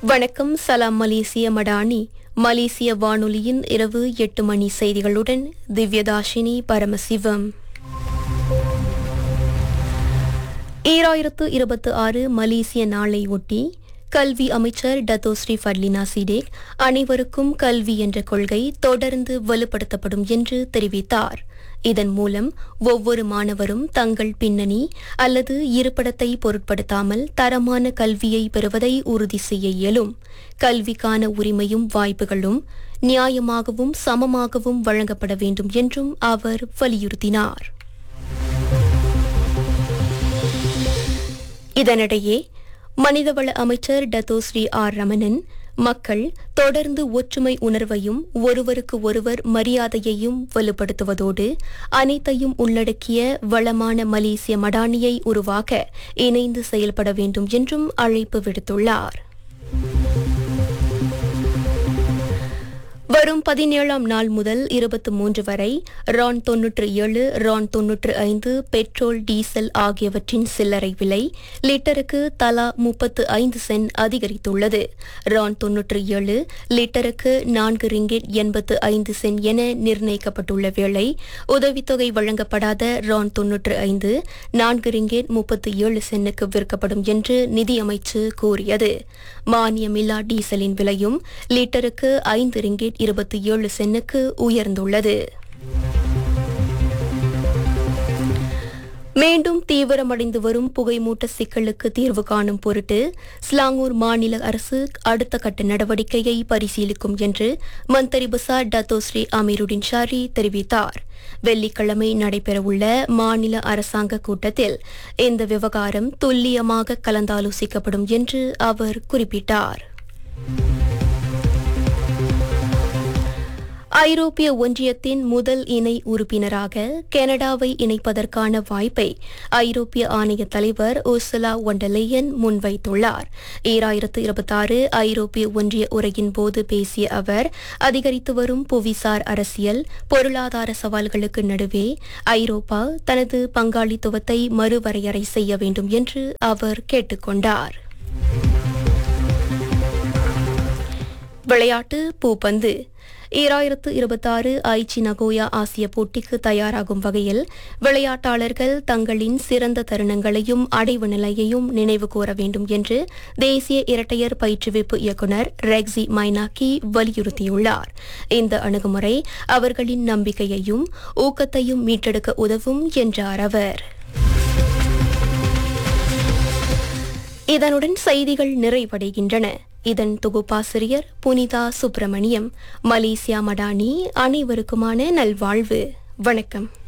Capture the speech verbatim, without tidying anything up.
வணக்கம். சலாம் மலேசிய மடானி. மலேசிய வானொலியின் இரவு எட்டு மணி செய்திகளுடன் திவ்யதாஷினி பரமசிவம். ஈராயிரத்து இருபத்தி ஆறு மலேசிய நாளை ஒட்டி கல்வி அமைச்சர் டத்தோஸ்ரீ ஃபட்லினா சிடேக் அனைவருக்கும் கல்வி என்ற கொள்கை தொடர்ந்து வலுப்படுத்தப்படும் என்று தெரிவித்தார். இதன் மூலம் ஒவ்வொரு மாணவரும் தங்கள் பின்னணி அல்லது இருப்பிடத்தை பொருட்படுத்தாமல் தரமான கல்வியை பெறுவதை உறுதி செய்ய இயலும். கல்விக்கான உரிமையும் வாய்ப்புகளும் நியாயமாகவும் சமமாகவும் வழங்கப்பட வேண்டும் என்றும் அவர் வலியுறுத்தினார். இதனிடையே மனிதவள அமைச்சர் டத்தோஸ்ரீ ஆர் ரமணன் மக்கள் தொடர்ந்து ஒற்றுமை உணர்வையும் ஒருவருக்கு ஒருவர் மரியாதையையும் வலுப்படுத்துவதோடு அனைத்தையும் உள்ளடக்கிய வளமான மலேசிய மடானியை உருவாக்க இணைந்து செயல்பட வேண்டும் என்றும் அழைப்பு விடுத்துள்ளார். வரும் பதினேழாம் நாள் முதல் இருபத்தி மூன்று வரை ரான் தொன்னூற்று ஏழு ரான் தொன்னூற்று ஐந்து பெட்ரோல் டீசல் ஆகியவற்றின் சில்லறை விலை லிட்டருக்கு தலா முப்பத்து ஐந்து சென்ட் அதிகரித்துள்ளது. ரான் தொன்னூற்று ஏழு லிட்டருக்கு நான்கு ரிங்கெட் எண்பத்து ஐந்து சென்ட் என நிர்ணயிக்கப்பட்டுள்ள வேளை உதவித்தொகை வழங்கப்படாத ரான் தொன்னூற்று ஐந்து நான்கு ரிங்கெட் முப்பத்து ஏழு சென்னுக்கு விற்கப்படும் என்று நிதியமைச்சு கூறியது. மானியமில்லா டீசலின் விலையும் லிட்டருக்கு ஐந்து ரிங்கெட் இருபத்தி ஏழு சென்னுக்கு உயர்ந்துள்ளது. மீண்டும் தீவிரமடைந்து வரும் புகைமூட்ட சிக்கலுக்கு தீர்வு காணும் பொருட்டு ஸ்லாங்கூர் மாநில அரசு அடுத்த கட்ட நடவடிக்கையை பரிசீலிக்கும் என்று மந்திரி பசார் டத்தோஸ்ரீ அமீருடின் ஷாரி தெரிவித்தார். வெள்ளிக்கிழமை நடைபெறவுள்ள மாநில அரசாங்க கூட்டத்தில் இந்த விவகாரம் துல்லியமாக கலந்தாலோசிக்கப்படும் என்று அவர் குறிப்பிட்டார். ஐரோப்பிய ஒன்றியத்தின் முதல் இணை உறுப்பினராக கனடாவை இணைப்பதற்கான வாய்ப்பை ஐரோப்பிய ஆணைய தலைவர் உர்சுலா ஒண்டர்லேயன் முன்வைத்துள்ளார். ஈராயிரத்து இருபத்தி ஆறு ஐரோப்பிய ஒன்றிய உரையின் போது பேசிய அவர் அதிகரித்து வரும் புவிசார் அரசியல் பொருளாதார சவால்களுக்கு நடுவே ஐரோப்பா தனது பங்காளித்துவத்தை மறுவரையறை செய்ய வேண்டும் என்று அவர் கேட்டுக்கொண்டார். விளையாட்டு பூப்பந்து. ஈராயிரத்து இருபத்தி ஆறு ஐச்சி நகோயா ஆசிய போட்டிக்கு தயாராகும் வகையில் விளையாட்டாளர்கள் தங்களின் சிறந்த தருணங்களையும் அடைவு நிலையையும் நினைவு கூற வேண்டும் என்று தேசிய இரட்டையர் பயிற்றுவிப்பு இயக்குநர் ரெக்ஸி மைனாக்கி வலியுறுத்தியுள்ளார். இந்த அணுகுமுறை அவர்களின் நம்பிக்கையையும் ஊக்கத்தையும் மீட்டெடுக்க உதவும் என்றார் அவர். இதனுடன் செய்திகள் நிறைவடைகின்றன. இதன் தொகுப்பாசிரியர் புனிதா சுப்பிரமணியம். மலேசியா மடானி. அனைவருக்குமான நல்வாழ்வு. வணக்கம்.